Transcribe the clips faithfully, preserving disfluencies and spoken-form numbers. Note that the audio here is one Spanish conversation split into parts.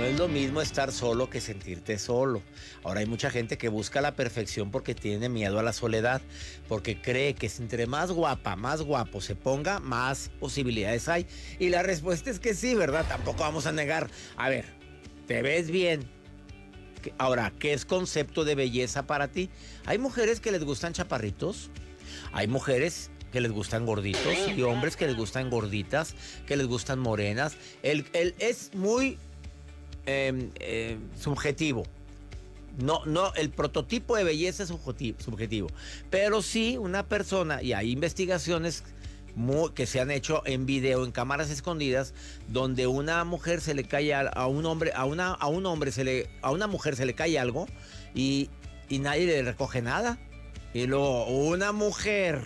no es lo mismo estar solo que sentirte solo. Ahora hay mucha gente que busca la perfección porque tiene miedo a la soledad, porque cree que si entre más guapa, más guapo se ponga, más posibilidades hay. Y la respuesta es que sí, ¿verdad? Tampoco vamos a negar. A ver, ¿te ves bien? Ahora, ¿qué es concepto de belleza para ti? Hay mujeres que les gustan chaparritos, hay mujeres que les gustan gorditos y hombres que les gustan gorditas, que les gustan morenas. El, el, es muy eh, eh, subjetivo. No, no, el prototipo de belleza es subjetivo. Pero sí, una persona, y hay investigaciones muy, que se han hecho en video, en cámaras escondidas, donde una mujer se le cae a, a un hombre, a una, a un hombre se le, a una mujer se le cae algo y, y nadie le recoge nada. Y luego una mujer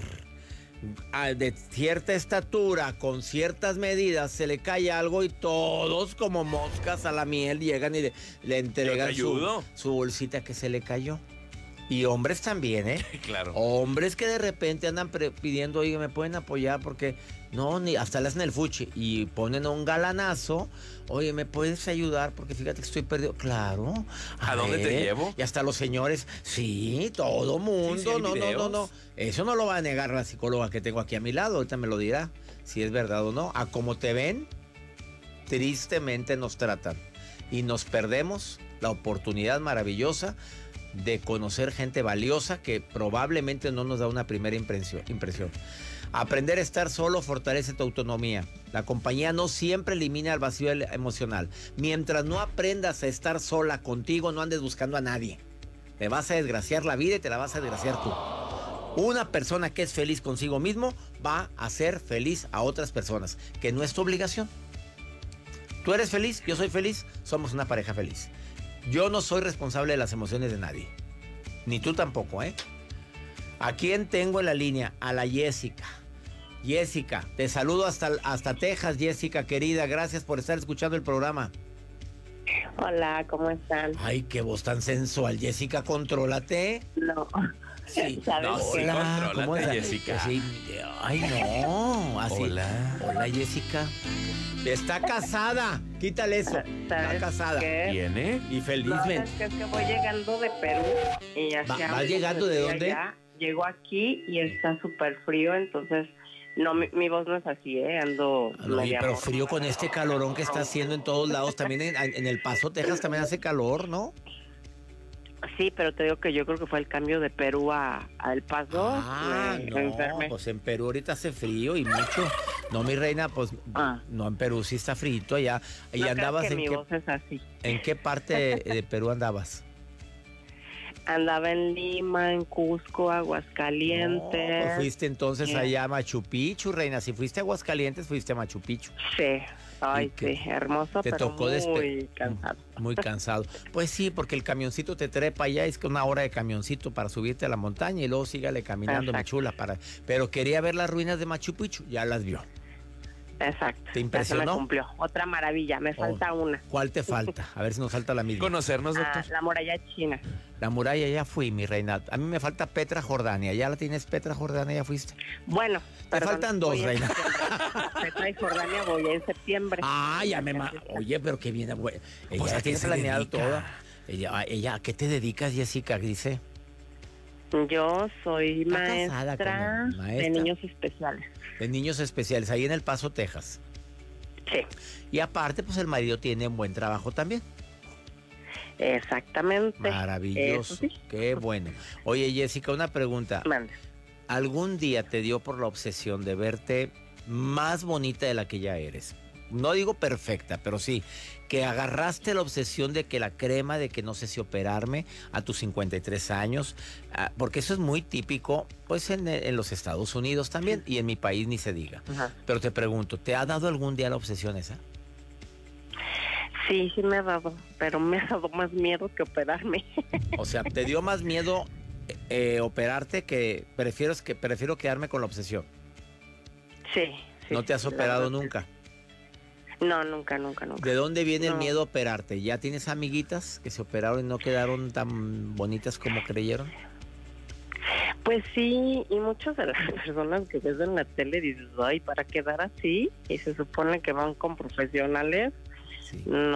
de cierta estatura, con ciertas medidas, se le cae algo y todos como moscas a la miel llegan y le, le entregan su, su bolsita que se le cayó. Y hombres también, ¿eh? Claro. Hombres que de repente andan pre- pidiendo, oye, ¿me pueden apoyar? Porque no, ni hasta le hacen el fuchi y ponen a un galanazo. Oye, ¿me puedes ayudar? Porque fíjate que estoy perdido. Claro. ¿A, ¿A dónde te llevo? Y hasta los señores, sí, todo mundo. Sí, sí, no, no, no, no. Eso no lo va a negar la psicóloga que tengo aquí a mi lado. Ahorita me lo dirá si es verdad o no. A como te ven, tristemente nos tratan. Y nos perdemos la oportunidad maravillosa de conocer gente valiosa que probablemente no nos da una primera impresión. impresión. Aprender a estar solo fortalece tu autonomía. La compañía no siempre elimina el vacío emocional. Mientras no aprendas a estar sola contigo, no andes buscando a nadie. Te vas a desgraciar la vida y te la vas a desgraciar tú. Una persona que es feliz consigo mismo va a ser feliz a otras personas, que no es tu obligación. Tú eres feliz, yo soy feliz, somos una pareja feliz. Yo no soy responsable de las emociones de nadie. Ni tú tampoco, ¿eh? ¿A quién tengo en la línea? A la Jessica. Jessica, te saludo hasta, hasta Texas, Jessica, querida. Gracias por estar escuchando el programa. Hola, ¿cómo están? Ay, qué voz tan sensual. Jessica, contrólate. No. Sí, ¿sabes no, qué? sí, Contrólate, ¿cómo es? Jessica. Sí, ay, no. Así. Hola. Hola, Jessica. Está casada. Quítale eso. Está casada. ¿Qué? ¿Viene? Y felizmente. No, es que, es que voy llegando de Perú y ya Va, se ¿Vas llegando de dónde? Allá, llego aquí y está súper frío, entonces no, mi, mi voz no es así, ¿eh? Ando No, media pero morra. frío con este calorón que está haciendo en todos lados. También en, en El Paso, Texas, también hace calor, ¿no? Sí, pero te digo que yo creo que fue el cambio de Perú a, a El Paso. Ah, me, no, me enfermé. pues en Perú ahorita hace frío y mucho. No, mi reina, pues Ah. no, en Perú sí está frito allá. ¿Y No andabas creas que en mi qué, voz es así. en qué parte de Perú andabas? Andaba en Lima, en Cusco, Aguascalientes. No, pues fuiste entonces Yeah. allá a Machu Picchu, reina. Si fuiste a Aguascalientes, fuiste a Machu Picchu. Sí, ay, que sí, hermoso, te pero tocó muy despe- cansado. Muy cansado. Pues sí, porque el camioncito te trepa allá, es que una hora de camioncito para subirte a la montaña y luego sígale caminando, mi Exacto. chula. Para... Pero quería ver las ruinas de Machu Picchu, ya las vio. Exacto. ¿Te impresionó? Ya se me cumplió. Otra maravilla, me falta Oh, una. ¿Cuál te falta? A ver si nos falta la misma. ¿Conocernos, Ah, doctor? la muralla china. La muralla ya fui, mi reina. A mí me falta Petra Jordania. ¿Ya la tienes, Petra Jordania? ¿Ya fuiste? Bueno, Te faltan dos, voy en reina. septiembre. Petra y Jordania voy en septiembre. Ah, ya me... Ma... Oye, pero qué bien. Güey. Ella Pues, ¿a la qué tiene se planeado dedica? toda. Ella, ella, ¿a qué te dedicas, Jessica? Dice. Yo soy Está casada maestra, con el maestra. de niños especiales. De niños especiales, ahí en El Paso, Texas. Sí, Y aparte, pues el marido tiene un buen trabajo también. exactamente. Maravilloso. Eso sí. Qué bueno. Oye, Jessica, una pregunta. Mande. ¿Algún día te dio por la obsesión de verte más bonita de la que ya eres? No digo perfecta, pero sí, que agarraste la obsesión de que la crema, de que no sé si operarme a tus cincuenta y tres años, ah, porque eso es muy típico, pues en, en los Estados Unidos también, y en mi país ni se diga. Ajá. Pero te pregunto, ¿te ha dado algún día la obsesión esa? Sí, sí me ha dado, pero me ha dado más miedo que operarme. O sea, ¿te dio más miedo eh, operarte que prefiero, que prefiero quedarme con la obsesión? Sí, sí. ¿No te has la operado verdad, nunca? sí. No, nunca, nunca, nunca. ¿De dónde viene el No. miedo a operarte? ¿Ya tienes amiguitas que se operaron y no quedaron tan bonitas como creyeron? Pues sí, y muchas de las personas que ves en la tele dices, ay, para quedar así, y se supone que van con profesionales, Sí. no